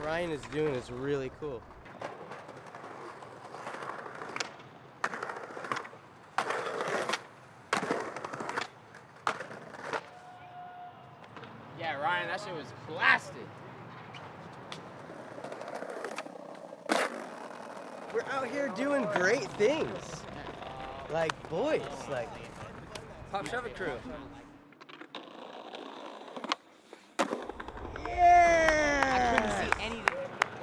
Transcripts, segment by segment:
Ryan is doing is really cool. Yeah, Ryan, that shit was blasted. We're out here doing great things. Like boys, like Top Chevy crew. yeah! I couldn't see anything.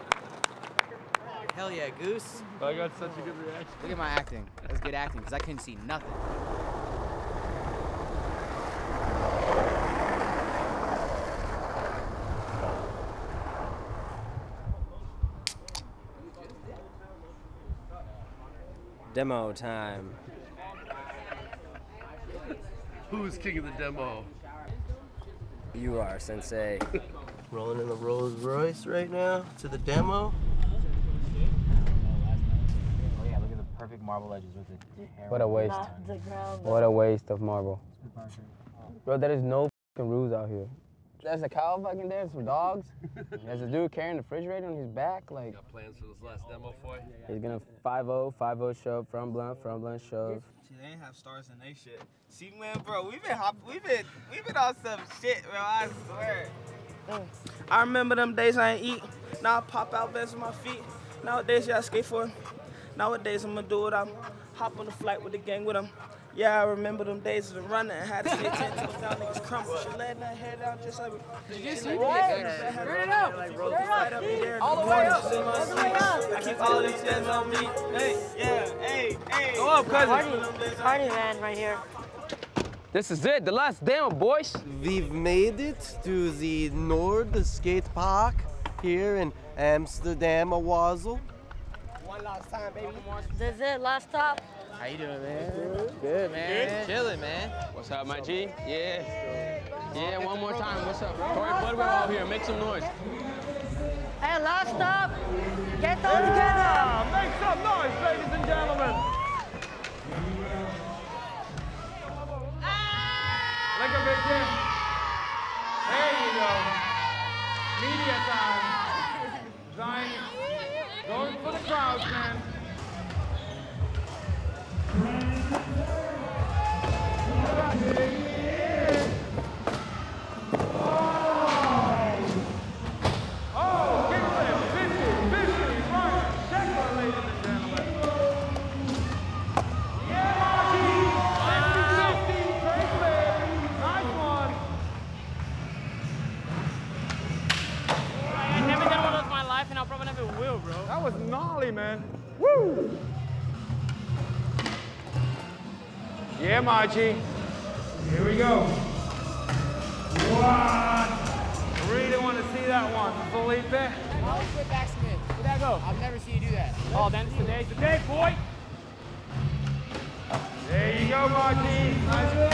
Hell yeah, Goose. I got such a good reaction. Look at my acting. That was good acting, because I couldn't see nothing. Demo time. Who's king of the demo? You are, Sensei. Rolling in the Rolls Royce right now to the demo. Oh yeah, look at the perfect marble edges with the What a waste. What a waste of marble. Bro, there is no fucking rules out here. There's a cow fucking there, some dogs. There's a dude carrying the refrigerator on his back. Like, Got plans for this last demo for you? he's gonna 5-0 shove, front blunt shove. They ain't have stars in they shit. See, man, bro, we've been on some shit, bro. I swear. I remember them days I ain't eat. Now I pop out vests with my feet. Nowadays, yeah, I skate for it. Nowadays, I'm gonna do it. I'm hop on the flight with the gang with them. Yeah, I remember them days of the running. I had to stay 10 toes down, niggas crumble. She letting that head out just like. Did you see what? Turn it up. All the way up. I keep all these things on me. Hey. Go up, cousin. Party man right here. This is it, the last demo, boys. We've made it to the Nord Skate Park here in Amsterdam, Owazel. One last time, baby. This is it, last stop. How you doing, man? Good, man. Chilling, man. What's up, my G? Yeah. Yeah, one more time. What's up? Corey Budwell out here, make some noise. Hey, last stop. Get all together. Make some noise, ladies and gentlemen. Like a big Jim. There you go. Media time. Zion. Going for the crowds, man. Oh, kickflip, 50, Ryan Sheckler, ladies and gentlemen. Yeah, Marty, 50, kickflip, nice one. I never done one of those in my life, and I'll probably never will, bro. That was gnarly, man. Woo! Yeah, Margie. Here we go. What? Really want to see that one, Felipe. How was the backsmith? Where'd that go? I've never seen you do that. Oh, then today's the day, boy. There you go, Margie. Nice